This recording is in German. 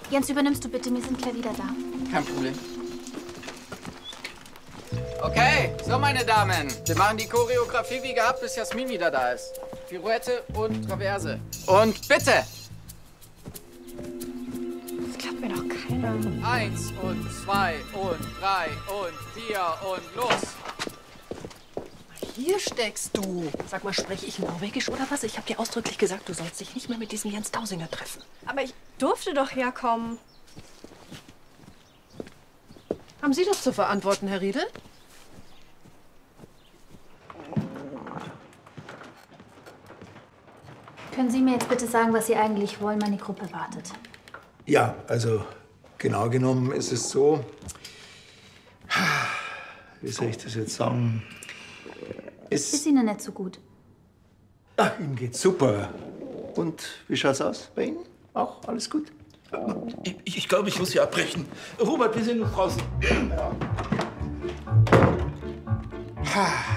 Jens, übernimmst du bitte, wir sind gleich wieder da. Kein Problem. Okay, so meine Damen. Wir machen die Choreografie wie gehabt, bis Jasmin wieder da ist. Pirouette und Traverse. Und bitte! Das glaubt mir doch keiner. 1 und 2 und 3 und 4 und los! Hier steckst du. Sag mal, spreche ich Norwegisch oder was? Ich habe dir ausdrücklich gesagt, du sollst dich nicht mehr mit diesem Jens Dausinger treffen. Aber ich durfte doch herkommen. Haben Sie das zu verantworten, Herr Riedel? Können Sie mir jetzt bitte sagen, was Sie eigentlich wollen? Meine Gruppe wartet. Ja, also genau genommen ist es so, wie soll ich das jetzt sagen? Ist Ihnen nicht so gut? Ach, Ihnen geht's super. Und wie schaut's aus bei Ihnen? Auch alles gut? Ich glaube, ich muss hier abbrechen. Robert, wir sehen uns draußen. Ha.